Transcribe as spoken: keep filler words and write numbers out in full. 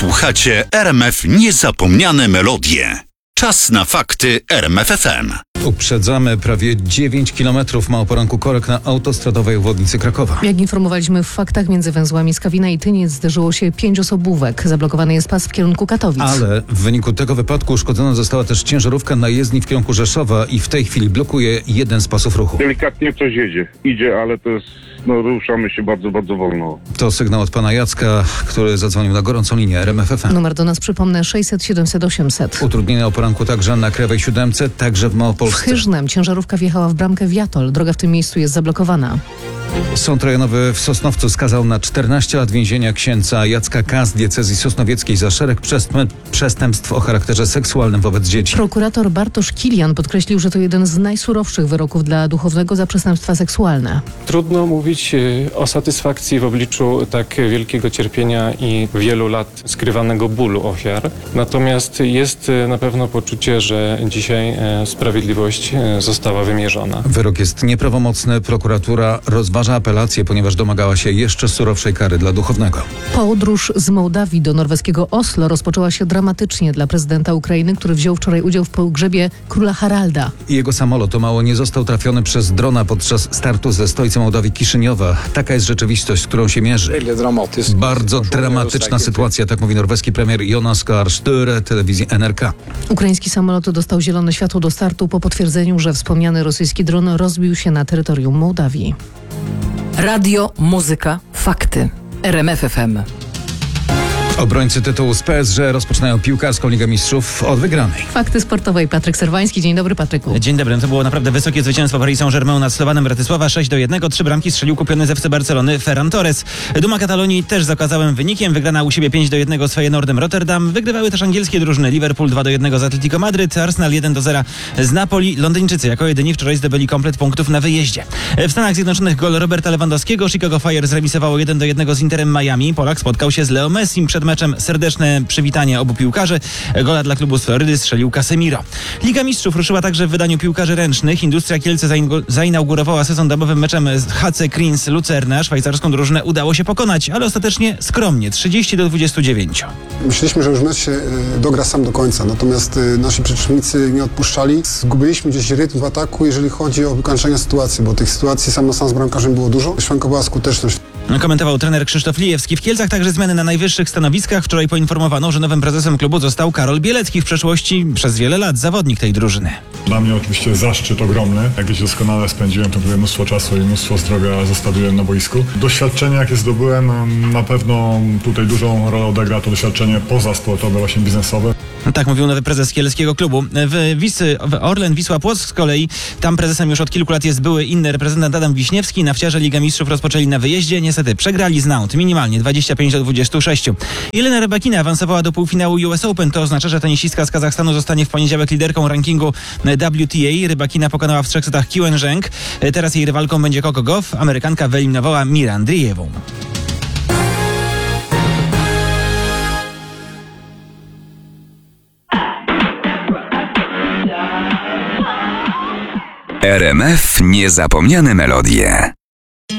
Słuchacie R M F Niezapomniane Melodie. Czas na fakty R M F F M. Uprzedzamy, prawie dziewięć kilometrów ma o poranku korek na autostradowej obwodnicy Krakowa. Jak informowaliśmy w faktach, między węzłami Skawina i Tyniec zderzyło się pięć osobówek. Zablokowany jest pas w kierunku Katowic. Ale w wyniku tego wypadku uszkodzona została też ciężarówka na jezdni w kierunku Rzeszowa i w tej chwili blokuje jeden z pasów ruchu. Delikatnie coś jedzie. Idzie, ale to jest, no ruszamy się bardzo, bardzo wolno. To sygnał od pana Jacka, który zadzwonił na gorącą linię R M F F M. Numer do nas, przypomnę, sześćset siedemset osiemset. Utrudnienia o poranku także na Krajowej Siódemce, także w Małopolsce. W Chyżnem ciężarówka wjechała w bramkę Wiatol. Droga w tym miejscu jest zablokowana. Sąd rejonowy w Sosnowcu skazał na czternaście lat więzienia księdza Jacka K. z diecezji sosnowieckiej za szereg przestępstw o charakterze seksualnym wobec dzieci. Prokurator Bartosz Kilian podkreślił, że to jeden z najsurowszych wyroków dla duchownego za przestępstwa seksualne. Trudno mówić o satysfakcji w obliczu tak wielkiego cierpienia i wielu lat skrywanego bólu ofiar. Natomiast jest na pewno poczucie, że dzisiaj sprawiedliwość została wymierzona. Wyrok jest nieprawomocny. Prokuratura rozważa apelację, ponieważ domagała się jeszcze surowszej kary dla duchownego. Podróż z Mołdawii do norweskiego Oslo rozpoczęła się dramatycznie dla prezydenta Ukrainy, który wziął wczoraj udział w pogrzebie króla Haralda. Jego samolot o mało nie został trafiony przez drona podczas startu ze stolicy Mołdawii Kiszyniowa. Taka jest rzeczywistość, z którą się mierzy. Bardzo dramatyczna sytuacja, tak mówi norweski premier Jonas Gahr Støre telewizji N R K. Ukraiński samolot dostał zielone światło do startu po potwierdzeniu, że wspomniany rosyjski dron rozbił się na terytorium Mołdawii. Radio, muzyka, fakty. R M F F M. Obrońcy tytułu z P S G rozpoczynają piłkarską Ligę Mistrzów od wygranej. Fakty sportowe i Patryk Serwański. Dzień dobry, Patryku. Dzień dobry. To było naprawdę wysokie zwycięstwo Paris Saint-Germain nad Slowanem Bratysława sześć do jednego. Trzy bramki strzelił kupiony z F C Barcelony Ferran Torres. Duma Katalonii też z okazałym wynikiem. Wygrana u siebie pięć do jednego z Feyenoordem Rotterdam. Wygrywały też angielskie drużyny. Liverpool dwa do jednego z Atletico Madryt, Arsenal jeden do zera z Napoli. Londyńczycy jako jedyni wczoraj zdobyli komplet punktów na wyjeździe. W Stanach Zjednoczonych gol Roberta Lewandowskiego. Chicago Fire zremisowało jeden do jednego z Interem Miami. Polak spotkał się z Leo Messim. Przed meczem serdeczne przywitanie obu piłkarzy. Gola dla klubu z Florydy strzelił Casemiro. Liga Mistrzów ruszyła także w wydaniu piłkarzy ręcznych. Industria Kielce zainaugurowała sezon domowym meczem z H C Kriens Lucerna. Szwajcarską drużynę udało się pokonać, ale ostatecznie skromnie, trzydzieści do dwudziestu dziewięciu. Myśleliśmy, że już mecz się dogra sam do końca, natomiast nasi przeciwnicy nie odpuszczali. Zgubiliśmy gdzieś rytm w ataku, jeżeli chodzi o wykańczenie sytuacji, bo tych sytuacji sam na sam z bramkarzem było dużo. Szwankowała skuteczność. Komentował trener Krzysztof Lijewski. W Kielcach także zmiany na najwyższych stanowiskach. Wczoraj poinformowano, że nowym prezesem klubu został Karol Bielecki, w przeszłości przez wiele lat zawodnik tej drużyny. Dla mnie oczywiście zaszczyt ogromny. Jak wiecie, doskonale spędziłem tu mnóstwo czasu i mnóstwo zdrowia zostawiłem na boisku. Doświadczenie, jakie zdobyłem, na pewno tutaj dużą rolę odegra to doświadczenie pozasportowe, właśnie biznesowe. Tak mówił nowy prezes kielskiego klubu. W, Wisy, w Orlen Wisła Płock z kolei, tam prezesem już od kilku lat jest były inny reprezentant Adam Wiśniewski. Nafciarze Ligę Mistrzów rozpoczęli na wyjeździe. Niestety przegrali z Nantes minimalnie dwadzieścia pięć do dwudziestu sześciu. Jelena Rybakina awansowała do półfinału U S Open. To oznacza, że tenisistka z Kazachstanu zostanie w poniedziałek liderką rankingu W T A. Rybakina pokonała w trzech setach Kiwen Zheng. Teraz jej rywalką będzie Coco Gauff. Amerykanka wyeliminowała Mirę Andriejewą. R M F Niezapomniane Melodie.